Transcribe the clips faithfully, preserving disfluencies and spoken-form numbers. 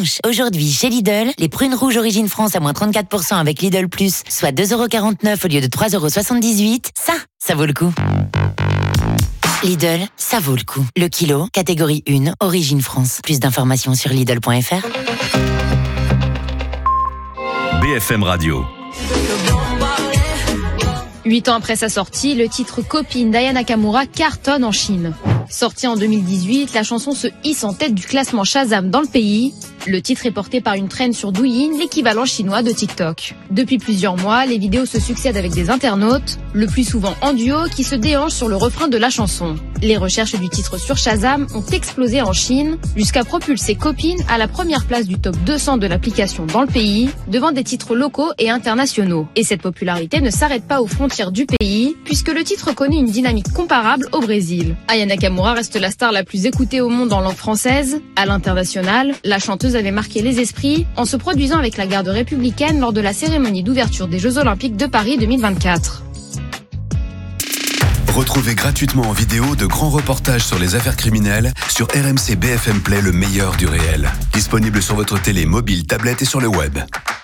dimanche. Aujourd'hui, chez Lidl, les prunes rouges Origine France à moins trente-quatre pour cent avec Lidl Plus, soit deux euros quarante-neuf au lieu de trois euros soixante-dix-huit. Ça, ça vaut le coup. Lidl, ça vaut le coup. Le kilo, catégorie un, Origine France. Plus d'informations sur Lidl point F R. B F M Radio. Huit ans après sa sortie, le titre Copine d'Aya Nakamura cartonne en Chine. Sortie en deux mille dix-huit, la chanson se hisse en tête du classement Shazam dans le pays. Le titre est porté par une traîne sur Douyin, l'équivalent chinois de TikTok. Depuis plusieurs mois, les vidéos se succèdent avec des internautes, le plus souvent en duo, qui se déhanchent sur le refrain de la chanson. Les recherches du titre sur Shazam ont explosé en Chine, jusqu'à propulser Copine à la première place du top deux cents de l'application dans le pays, devant des titres locaux et internationaux. Et cette popularité ne s'arrête pas aux frontières du pays, puisque le titre connaît une dynamique comparable au Brésil. Aya Nakamura reste la star la plus écoutée au monde en langue française. À l'international, la chanteuse avait marqué les esprits en se produisant avec la garde républicaine lors de la cérémonie d'ouverture des Jeux Olympiques de Paris deux mille vingt-quatre. Retrouvez gratuitement en vidéo de grands reportages sur les affaires criminelles sur R M C B F M Play, le meilleur du réel. Disponible sur votre télé, mobile, tablette et sur le web.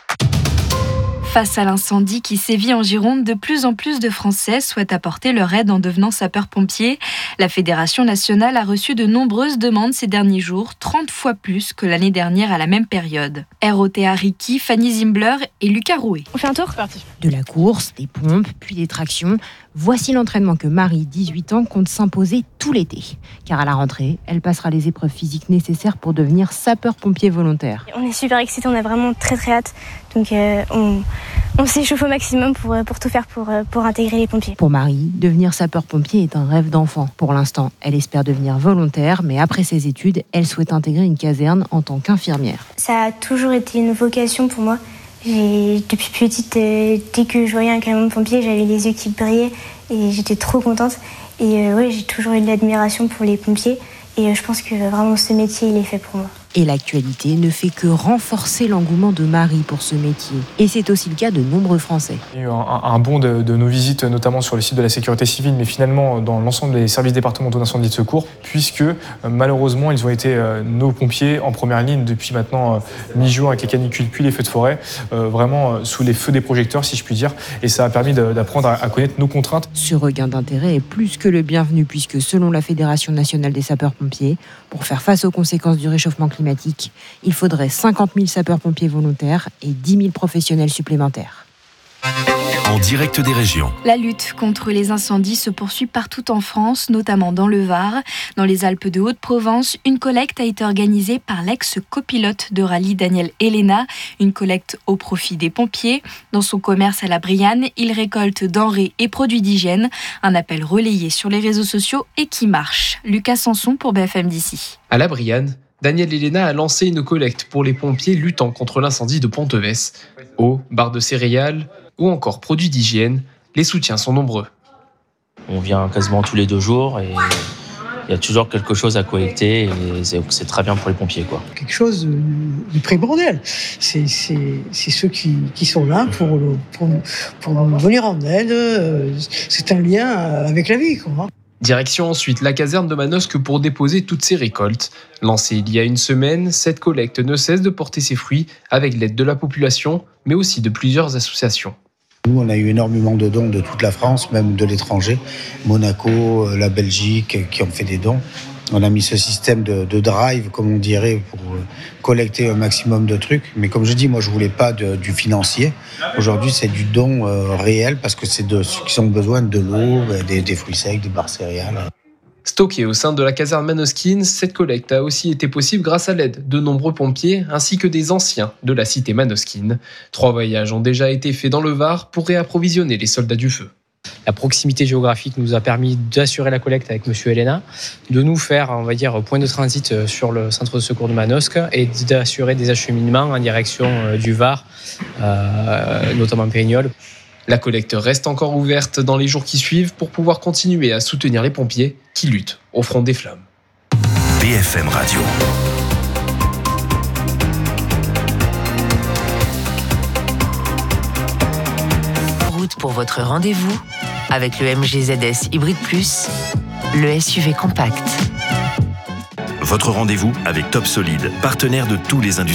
Face à l'incendie qui sévit en Gironde, de plus en plus de Français souhaitent apporter leur aide en devenant sapeurs-pompiers. La Fédération nationale a reçu de nombreuses demandes ces derniers jours, trente fois plus que l'année dernière à la même période. R O T A Riki, Fanny Zimbler et Lucas Rouet. On fait un tour ? Parti. De la course, des pompes, puis des tractions. Voici l'entraînement que Marie, dix-huit ans, compte s'imposer tout l'été. Car à la rentrée, elle passera les épreuves physiques nécessaires pour devenir sapeur-pompier volontaire. On est super excités, on a vraiment très très hâte. Donc euh, on, on s'échauffe au maximum pour, pour tout faire pour, pour intégrer les pompiers. Pour Marie, devenir sapeur-pompier est un rêve d'enfant. Pour l'instant, elle espère devenir volontaire, mais après ses études, elle souhaite intégrer une caserne en tant qu'infirmière. Ça a toujours été une vocation pour moi. J'ai, depuis petite, euh, dès que je voyais un camion de pompiers, j'avais les yeux qui brillaient et j'étais trop contente. Et euh, ouais, j'ai toujours eu de l'admiration pour les pompiers et euh, je pense que euh, vraiment ce métier, il est fait pour moi. Et l'actualité ne fait que renforcer l'engouement de Marie pour ce métier. Et c'est aussi le cas de nombreux Français. Il y a eu un, un bond de, de nos visites, notamment sur le site de la sécurité civile, mais finalement dans l'ensemble des services départementaux d'incendie et de secours, puisque euh, malheureusement, ils ont été euh, nos pompiers en première ligne depuis maintenant euh, mi-juin avec les canicules puis les feux de forêt, euh, vraiment euh, sous les feux des projecteurs, si je puis dire. Et ça a permis de, d'apprendre à, à connaître nos contraintes. Ce regain d'intérêt est plus que le bienvenu, puisque selon la Fédération nationale des sapeurs-pompiers, pour faire face aux conséquences du réchauffement climatique, il faudrait cinquante mille sapeurs-pompiers volontaires et dix mille professionnels supplémentaires. En direct des régions. La lutte contre les incendies se poursuit partout en France, notamment dans le Var. Dans les Alpes de Haute-Provence, une collecte a été organisée par l'ex-copilote de rallye Daniel Elena, une collecte au profit des pompiers. Dans son commerce à la Brianne, il récolte denrées et produits d'hygiène. Un appel relayé sur les réseaux sociaux et qui marche. Lucas Sanson pour B F M d'ici. À la Brianne, Daniel Elena a lancé une collecte pour les pompiers luttant contre l'incendie de Ponteves. Eau, barres de céréales ou encore produits d'hygiène, les soutiens sont nombreux. On vient quasiment tous les deux jours et il y a toujours quelque chose à collecter et c'est, c'est très bien pour les pompiers, quoi. Quelque chose de primordial. C'est, c'est, c'est ceux qui, qui sont là pour, pour, pour venir en aide. C'est un lien avec la vie, quoi. Direction ensuite la caserne de Manosque pour déposer toutes ces récoltes. Lancée il y a une semaine, cette collecte ne cesse de porter ses fruits avec l'aide de la population, mais aussi de plusieurs associations. Nous, on a eu énormément de dons de toute la France, même de l'étranger. Monaco, la Belgique, qui ont fait des dons. On a mis ce système de, de drive, comme on dirait, pour collecter un maximum de trucs. Mais comme je dis, moi, je voulais pas de, du financier. Aujourd'hui, c'est du don euh, réel, parce que c'est de ceux qui ont besoin de l'eau, des, des fruits secs, des barres céréales. Stockée au sein de la caserne Manoskin, cette collecte a aussi été possible grâce à l'aide de nombreux pompiers ainsi que des anciens de la cité Manoskin. Trois voyages ont déjà été faits dans le Var pour réapprovisionner les soldats du feu. La proximité géographique nous a permis d'assurer la collecte avec Monsieur Elena, de nous faire, on va dire, point de transit sur le centre de secours de Manosque et d'assurer des acheminements en direction du Var, euh, notamment Pérignol. La collecte reste encore ouverte dans les jours qui suivent pour pouvoir continuer à soutenir les pompiers qui luttent au front des flammes. B F M Radio. Route pour votre rendez-vous avec le M G Z S Hybrid Plus, le S U V compact. Votre rendez-vous avec Top Solide, partenaire de tous les industriels.